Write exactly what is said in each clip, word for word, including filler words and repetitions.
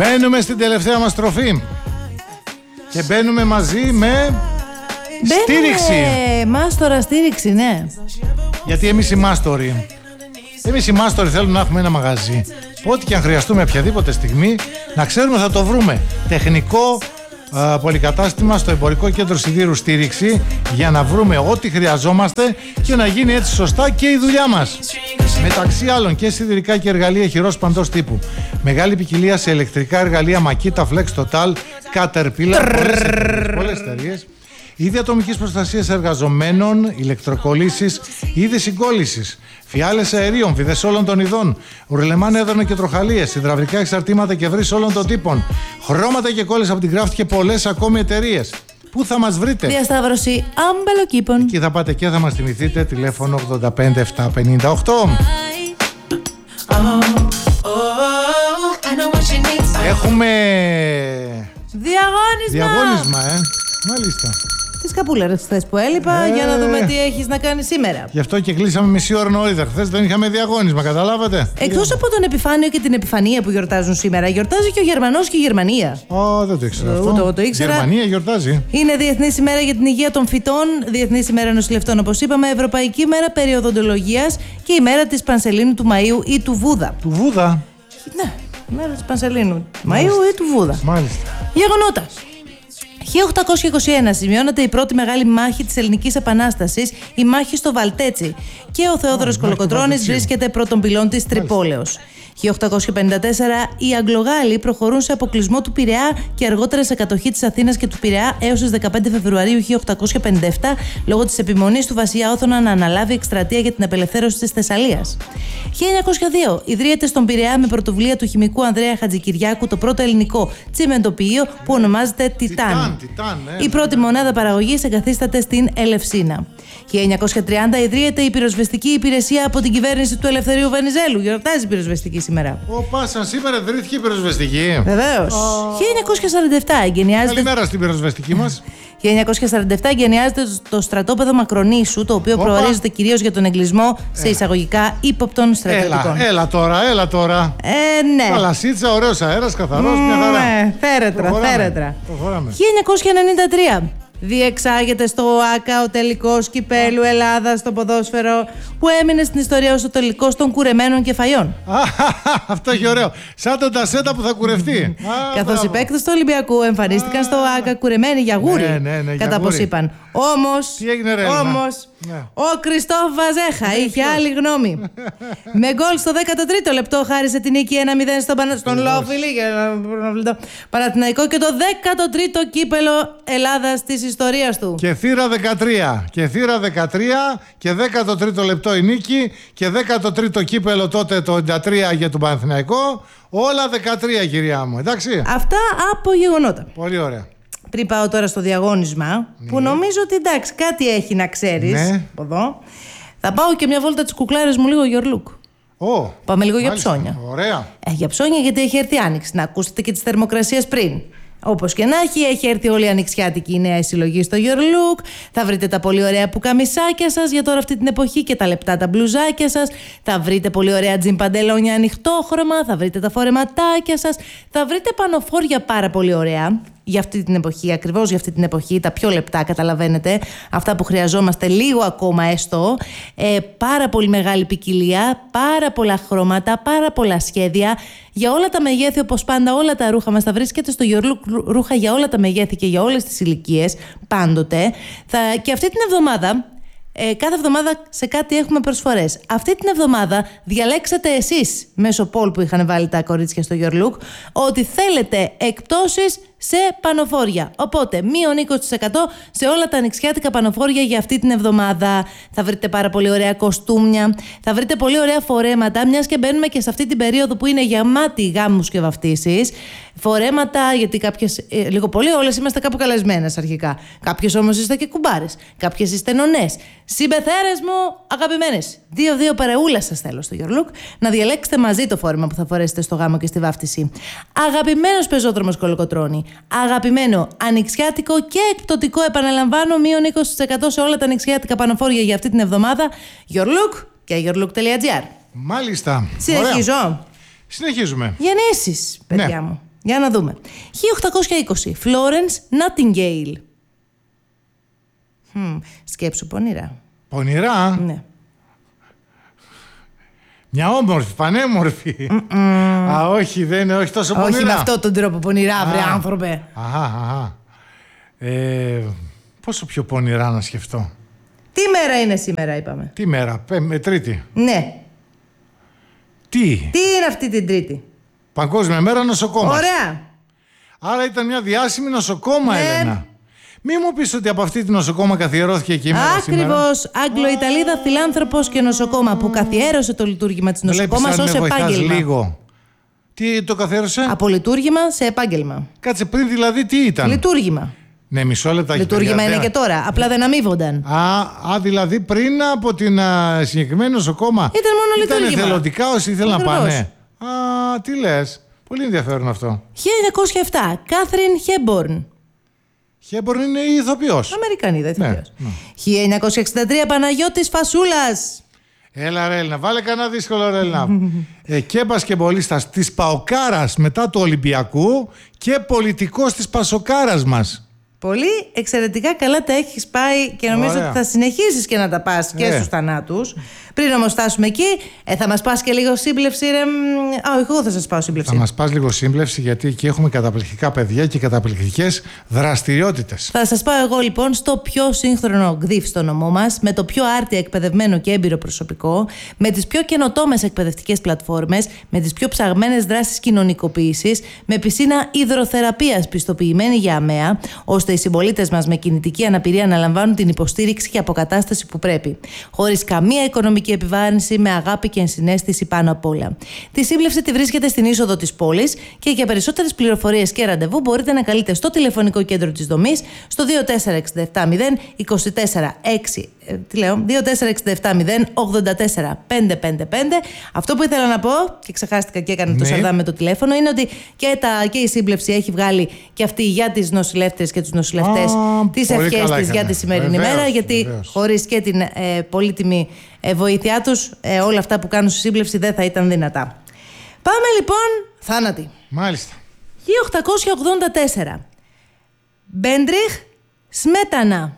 Μπαίνουμε στην τελευταία μας στροφή. Και μπαίνουμε μαζί με στήριξη. Μάστορα στήριξη, ναι. Γιατί εμείς οι μάστοροι Εμείς οι μάστοροι θέλουμε να έχουμε ένα μαγαζί. Ό,τι και αν χρειαστούμε οποιαδήποτε στιγμή, να ξέρουμε θα το βρούμε. Τεχνικό α, πολυκατάστημα στο Εμπορικό Κέντρο Σιδήρου Στήριξη, για να βρούμε ό,τι χρειαζόμαστε και να γίνει έτσι σωστά και η δουλειά μας. Μεταξύ άλλων και σιδηρικά και εργαλεία χειρός παντός τύπου. Μεγάλη ποικιλία σε ηλεκτρικά εργαλεία Makita, Flex, Total, Caterpillar, πολλές εταιρείες. Είδη ατομικής προστασίας εργαζομένων, ηλεκτροκολλήσεις, είδη συγκόλλησης, φιάλες αερίων, βιδές όλων των ειδών, ουρλεμάν έδρανο και τροχαλίες, υδραυλικά εξαρτήματα και βρύς όλων των τύπων, χρώματα και κόλλες από την Craft και πολλές ακόμη εταιρείες. Πού θα μας βρείτε? Διασταύρωση Αμπελοκήπων. Εκεί θα πάτε και θα μας θυμηθείτε, τηλέφωνο ογδόντα πέντε επτακόσια πενήντα οκτώ. Έχουμε διαγώνισμα. Διαγώνισμα, ε. Μάλιστα. Τις καπούλαρες χθες που έλειπα, ε... για να δούμε τι έχεις να κάνεις σήμερα. Γι' αυτό και κλείσαμε μισή ώρα νωρίτερα. Χθες δεν είχαμε διαγώνισμα, καταλάβατε. Εκτός από τον Επιφάνιο και την Επιφανία που γιορτάζουν σήμερα, γιορτάζει και ο Γερμανός και η Γερμανία. Ω, δεν το ήξερα αυτό. Ούτε εγώ το ήξερα. Γερμανία γιορτάζει. Είναι Διεθνής ημέρα για την υγεία των φυτών, Διεθνής ημέρα νοσηλευτών, όπως είπαμε, Ευρωπαϊκή μέρα περιοδοντολογίας και η μέρα της Πανσελίνου του Μαΐου ή του Βούδα. Του Βούδα. Ναι, η μέρα της Πανσελίνου Μαΐου ή του Βούδα. Μάλιστα. Γεγονότα. χίλια οκτακόσια είκοσι ένα σημειώνεται η πρώτη μεγάλη μάχη της Ελληνικής Επανάστασης, η μάχη στο Βαλτέτσι, και ο Θεόδωρος Κολοκοτρώνης βρίσκεται πρώτον πυλών της Τρυπόλεως. χίλια οκτακόσια πενήντα τέσσερα οι Αγγλογάλοι προχωρούν σε αποκλεισμό του Πειραιά και αργότερα σε κατοχή της Αθήνας και του Πειραιά έως τις δεκαπέντε Φεβρουαρίου χίλια οκτακόσια πενήντα επτά, λόγω της επιμονής του βασιλιά Όθωνα να αναλάβει εκστρατεία για την απελευθέρωση της Θεσσαλίας. χίλια εννιακόσια δύο ιδρύεται στον Πειραιά με πρωτοβουλία του χημικού Ανδρέα Χατζικυριάκου το πρώτο ελληνικό τσιμεντοποιείο που ονομάζεται Τιτάν. Ναι, η πρώτη μονάδα παραγωγής εγκαθίσταται στην Ελευσίνα. χίλια εννιακόσια τριάντα ιδρύεται η πυροσβεστική υπηρεσία από την κυβέρνηση του Ελευθερίου Βενιζέλου. Γιορτάζει η πυροσβεστική σήμερα. Ω, πάσαν σήμερα ιδρύθηκε η πυροσβεστική. Βεβαίως. Oh. χίλια εννιακόσια σαράντα επτά εγκαινιάζεται. Καλημέρα στην πυροσβεστική μας. χίλια εννιακόσια σαράντα επτά εγκαινιάζεται το στρατόπεδο Μακρονήσου, το οποίο Οπα. προορίζεται κυρίως για τον εγκλισμό σε εισαγωγικά ύποπτων στρατιωτικών. Έλα, έλα τώρα, έλα τώρα. Ε, ναι. Παλασίτσα, ωραίος αέρας, καθαρός, mm, μια χαρά. Ναι, θέρετρα, θέρετρα. χίλια εννιακόσια ενενήντα τρία διεξάγεται στο ΟΑΚΑ ο τελικός κυπέλου Ελλάδας στο ποδόσφαιρο, που έμεινε στην ιστορία ως ο τελικός των κουρεμένων κεφαλιών. Αυτό έχει ωραίο. Σαν τον Τασέτα που θα κουρευτεί. Καθώς οι παίκτες του Ολυμπιακού εμφανίστηκαν στο ΟΑΚΑ κουρεμένοι για γούρι, ναι, ναι, ναι, κατά πώς είπαν. Όμως, όμως ναι. ο Κριστόφ Βαζέχα ναι, είχε άλλη γνώμη. Με γκολ στο δέκατο τρίτο λεπτό χάρισε την νίκη ένα μηδέν στον, Πανα... στον Λόφιλη Παναθηναϊκό και το δέκατο τρίτο κύπελο Ελλάδας της ιστορίας του. Και θύρα δεκατρία. Και θύρα δεκατρία και δέκατο τρίτο λεπτό η νίκη και δέκατο τρίτο κύπελο τότε το ενενήντα τρία για τον Παναθηναϊκό. Όλα δεκατρία, κυρία μου, εντάξει. Αυτά από γεγονότα. Πολύ ωραία. Πριν πάω τώρα στο διαγώνισμα, ναι. που νομίζω ότι εντάξει, κάτι έχει να ξέρεις, ναι. από εδώ, θα πάω και μια βόλτα τις κουκλάρες μου λίγο Γιορλούκ. Oh, Πάμε λίγο μάλιστα. για ψώνια. Ωραία. Ε, για ψώνια, γιατί έχει έρθει άνοιξη. Να ακούσετε και τις θερμοκρασίες πριν. Όπως και να έχει, έχει έρθει όλη η ανοιξιάτικη η νέα συλλογή στο Your Look. Θα βρείτε τα πολύ ωραία πουκαμισάκια σας για τώρα αυτή την εποχή και τα λεπτά τα μπλουζάκια σας. Θα βρείτε πολύ ωραία τζιν παντελόνια ανοιχτόχρωμα. Θα βρείτε τα φορεματάκια σας. Θα βρείτε πανοφόρια πάρα πολύ ωραία για αυτή την εποχή, ακριβώς για αυτή την εποχή, τα πιο λεπτά, καταλαβαίνετε, αυτά που χρειαζόμαστε λίγο ακόμα έστω. Ε, πάρα πολύ μεγάλη ποικιλία, πάρα πολλά χρώματα, πάρα πολλά σχέδια. Για όλα τα μεγέθη, όπως πάντα, όλα τα ρούχα μας θα βρίσκεται στο Your Look, ρούχα για όλα τα μεγέθη και για όλες τις ηλικίες, πάντοτε. Θα, και αυτή την εβδομάδα, ε, κάθε εβδομάδα σε κάτι έχουμε προσφορές. Αυτή την εβδομάδα διαλέξατε εσείς, μέσω poll που είχαν βάλει τα κορίτσια στο Your Look, ότι θέλετε εκπτώσεις σε πανοφόρια. Οπότε, μείον είκοσι τοις εκατό σε όλα τα ανοιξιάτικα πανοφόρια για αυτή την εβδομάδα. Θα βρείτε πάρα πολύ ωραία κοστούμια, θα βρείτε πολύ ωραία φορέματα, μιας και μπαίνουμε και σε αυτή την περίοδο που είναι γεμάτη γάμους και βαφτίσεις. Φορέματα, γιατί κάποιες, ε, λίγο πολύ όλες είμαστε κάπου καλεσμένες αρχικά. Κάποιες όμως είστε και κουμπάρες, κάποιες είστε νονές. Συμπεθέρες μου, αγαπημένες. Δύο-δύο παρεούλα σας θέλω στο Your Look να διαλέξετε μαζί το φόρεμα που θα φορέσετε στο γάμο και στη βάφτιση. Αγαπημένος πεζόδρομος Κολοκοτρώνη. Αγαπημένο ανοιξιάτικο και εκπτωτικό, επαναλαμβάνω, μείον είκοσι τοις εκατό σε όλα τα ανοιξιάτικα πανοφόρια για αυτή την εβδομάδα. Your Look και yourlook τελεία gr. Μάλιστα. Συνεχίζω. Ωραία. Συνεχίζουμε. Γεννήσεις, παιδιά ναι. μου. Για να δούμε. χίλια οκτακόσια είκοσι. Florence Nightingale. Hm, σκέψου πονηρά. Πονηρά. Ναι. Μια όμορφη, πανέμορφη. Mm-mm. Α, όχι, δεν είναι, όχι τόσο πονηρά. Όχι με αυτόν τον τρόπο πονηρά, βρε άνθρωπε. Αχα, αχα. Ε, πόσο πιο πονηρά να σκεφτώ. Τι μέρα είναι σήμερα, είπαμε. Τι μέρα, με τρίτη. Ναι. Τι. Τι είναι αυτή την Τρίτη. Παγκόσμια μέρα νοσοκόμας. Ωραία. Άρα ήταν μια διάσημη νοσοκόμα, ναι. Έλενα. Μη μου πεις ότι από αυτή τη νοσοκόμα καθιερώθηκε και η μέρα σήμερα. Ακριβώς. Άγγλο-Ιταλίδα φιλάνθρωπος και νοσοκόμα που καθιέρωσε το λειτουργήμα της νοσοκόμας ως επάγγελμα. Λίγο. Τι το καθιέρωσε? Από λειτουργήμα σε επάγγελμα. Κάτσε, πριν δηλαδή τι ήταν? Λειτουργήμα. Ναι, μισό λεπτά. Λειτουργήμα είναι και τώρα. Απλά δεν αμείβονταν. Α, α, δηλαδή πριν από την α, συγκεκριμένη νοσοκόμα. Ήταν μόνο λειτουργήμα. Ήταν εθελοντικά όσοι ήθελαν να πάνε. Α, τι λες. Πολύ ενδιαφέρον αυτό. χίλια εννιακόσια επτά. Κάθριν Χέμπορν. Χέμπορν είναι η ηθοποιός. Αμερικανίδα ηθοποιός. Ναι, ναι. χίλια εννιακόσια εξήντα τρία. Παναγιώτης Φασούλας. Έλα ρε Έλληνα, βάλε κανένα δύσκολο ρε Έλληνα. ε, και μπασκεμπολίστας της Παοκάρας μετά του Ολυμπιακού και πολιτικός της Πασοκάρας μας. Πολύ εξαιρετικά καλά τα έχεις πάει και νομίζω Ωραία. ότι θα συνεχίσεις και να τα πας και ε. στους θανάτους. Πριν όμως φτάσουμε εκεί, ε, θα μας πας και λίγο σύμπλευση ρε. Α, όχι, εγώ θα σας πάω σύμπλευση. Θα μας πας λίγο σύμπλευση γιατί εκεί έχουμε καταπληκτικά παιδιά και καταπληκτικές δραστηριότητες. Θα σας πάω εγώ λοιπόν στο πιο σύγχρονο γκδιφ στο νομό μας, με το πιο άρτια εκπαιδευμένο και έμπειρο προσωπικό, με τις πιο καινοτόμες εκπαιδευτικές πλατφόρμες, με τις πιο ψαγμένες δράσεις κοινωνικοποίησης, με πισίνα υδροθεραπείας πιστοποιημένη για αμαία, ώστε οι συμπολίτες μας με κινητική αναπηρία να λαμβάνουν την υποστήριξη και αποκατάσταση που πρέπει. Χωρίς καμία οικονομική επιβάρυνση, με αγάπη και ενσυναίσθηση πάνω απ' όλα. Τη σύμπλευση τη βρίσκεται στην είσοδο της πόλης και για περισσότερες πληροφορίες και ραντεβού μπορείτε να καλείτε στο τηλεφωνικό κέντρο της δομής στο δύο τέσσερα έξι επτά μηδέν δύο τέσσερα έξι. Τι λέω, δύο τέσσερα έξι επτά μηδέν ογδόντα τέσσερα πεντακόσια πενήντα πέντε. Αυτό που ήθελα να πω, και ξεχάστηκα και έκανα το ναι. σαρδάμ με το τηλέφωνο, είναι ότι και, τα, και η σύμπλευση έχει βγάλει και αυτή για τις νοσηλεύτριες και τους νοσηλευτές τις ευχές της για τη σημερινή βεβαίως, μέρα. Γιατί βεβαίως. χωρίς και την ε, πολύτιμη ε, βοήθειά τους, ε, όλα αυτά που κάνουν στη σύμπλευση δεν θα ήταν δυνατά. Πάμε λοιπόν, θάνατη. Μάλιστα. χίλια οκτακόσια ογδόντα τέσσερα. Μπέντριχ Σμέτανα.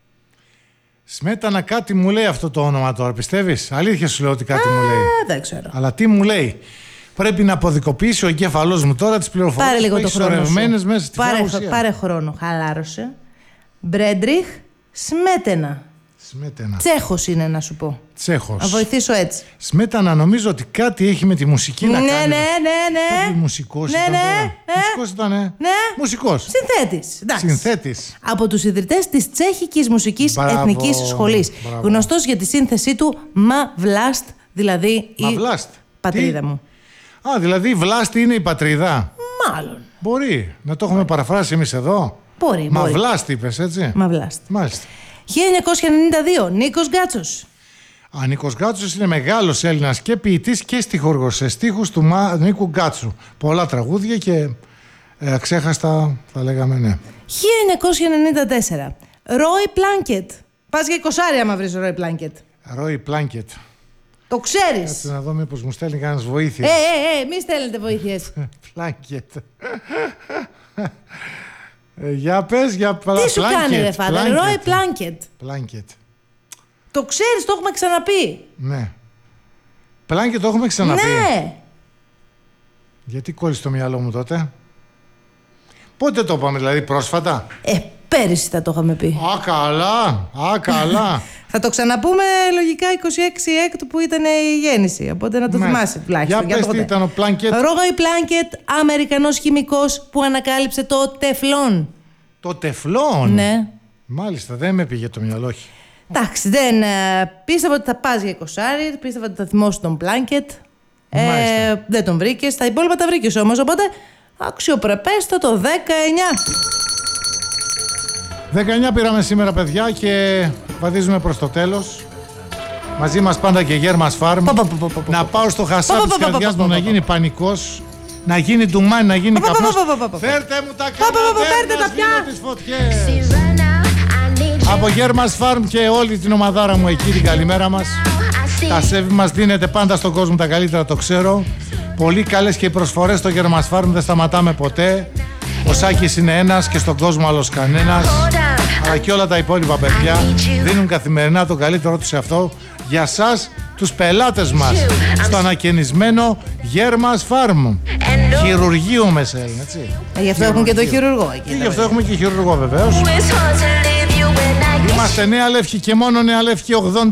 Σμέτανα, κάτι μου λέει αυτό το όνομα τώρα, πιστεύεις? Αλήθεια σου λέω ότι κάτι Α, μου λέει. δεν ξέρω. Αλλά τι μου λέει? Πρέπει να αποδικοποιήσει ο εγκέφαλός μου τώρα τις πληροφορίες Πάρε λίγο που το έχει χρόνο σωρευμένες σου. μέσα στη Πάρε, ουσία. πάρε χρόνο, χαλάρωσε. Μπρέντριχ Σμέτενα. Σμέτανα. Τσέχος είναι να σου πω. Τσέχος. Να βοηθήσω έτσι. Σμέτανα νομίζω ότι κάτι έχει με τη μουσική να Ναι, κάνει. ναι, ναι, ναι. Κάτι μουσικός Ναι, ήταν ναι, τώρα. ναι. Μουσικός ήτανε. Ναι. Μουσικός. Συνθέτης. Εντάξει. Συνθέτης. Από τους ιδρυτές της Τσέχικης Μουσικής Μπράβο, Εθνικής Σχολής. μπράβο. Γνωστός για τη σύνθεσή του Μα Βλάστ, δηλαδή η Μαβλάστ. πατρίδα Τι? μου. Α, δηλαδή η Βλάστη είναι η πατρίδα. Μάλλον. Μπορεί. Να το έχουμε παραφράσει εμείς εδώ. Μπορεί, μπορεί. Μαβλάστη είπες, έτσι. Μα Βλάστ. Μάλιστα. χίλια εννιακόσια ενενήντα δύο. Νίκος Γκάτσος. Ο Νίκος Γκάτσος είναι μεγάλος Έλληνας και ποιητής και στιχουργός σε στίχους του Μα... Νίκου Γκάτσου. Πολλά τραγούδια και ε, ξέχαστα θα λέγαμε ναι. χίλια εννιακόσια ενενήντα τέσσερα. Ρόι Πλάνκετ. Πας για εικοσάρια άμα βρεις Ρόι Πλάνκετ. Ρόι Πλάνκετ. Το ξέρεις. Κάτσε να δω μήπως μου στέλνει κανένας βοήθεια. Ε, ε, ε, μη στέλνετε βοήθειες. Πλάνκετ. ε, για πες, για Τι σου κάνει ρε φάδερ, Ρόι Πλάνκετ. Πλάνκετ. Το ξέρεις, το έχουμε ξαναπεί. Ναι. Πλάνκετ το έχουμε ξαναπεί. Ναι. Γιατί κόλλησε το μυαλό μου τότε? Πότε το είπαμε, δηλαδή πρόσφατα? Ε, πέρυσι θα το είχαμε πει. Α, καλά. Α, καλά. Θα το ξαναπούμε λογικά είκοσι έξι έκτου που ήταν η γέννηση. Οπότε να το Ναι. θυμάσαι τουλάχιστον. Για πες τι ήταν ο Πλάνκετ. Ρόι Πλάνκετ, Αμερικανός χημικός που ανακάλυψε το τεφλόν. Το τεφλόν. Ναι. Μάλιστα, δεν με πήγε το μυαλό. Όχι. Εντάξει, δεν ε, πίστευα ότι θα πας για εικοσάρι, πίστευα ότι θα θυμώσαι τον Πλάνκετ. Ε, δεν τον βρήκες, τα υπόλοιπα τα βρήκες όμως. Οπότε αξιοπρεπέστατο δεκαεννιά. δεκαεννιά πήραμε σήμερα, παιδιά, και βαδίζουμε προς το τέλος. Μαζί μας πάντα και Γέρμας Φάρμ. Να πάω στο χασάπι της καρδιάς μου να γίνει πανικός, να γίνει ντουμάνι, να γίνει καπνός. Φέρτε μου τα καναδέρ να σβήνω τις φωτιές. Από Γέρμας Φάρμ και όλη την ομαδάρα μου εκεί, την καλημέρα μας. Τα σέβη μας δίνετε πάντα στον κόσμο τα καλύτερα, το ξέρω. Πολύ καλές και οι προσφορές στο Germans Farm, δεν σταματάμε ποτέ. Ο Σάκης είναι ένας και στον κόσμο άλλος κανένας. Αλλά και όλα τα υπόλοιπα παιδιά δίνουν καθημερινά το καλύτερό τους σε αυτό για σας τους πελάτες μας στο ανακαινισμένο Germans Farm. Χειρουργείο Μεσέλ, έτσι. Ε, γι' αυτό έχουν και το χειρουργό εκεί. Και γι' αυτό έχουμε και χειρουργό βεβαίως. Είμαστε Νέα Λεύκη και μόνο Νέα Λεύκη ογδόντα